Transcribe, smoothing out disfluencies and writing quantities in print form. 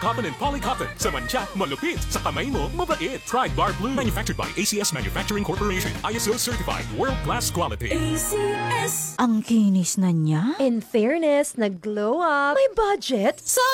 Cotton and polycotton. Sa mantsa, malupit. Sa kamay mo, mabait. Pride Bar Blue. Manufactured by ACS Manufacturing Corporation. ISO certified. World-class quality. ACS. Ang kinis na niya. In fairness, nag-glow up. May budget.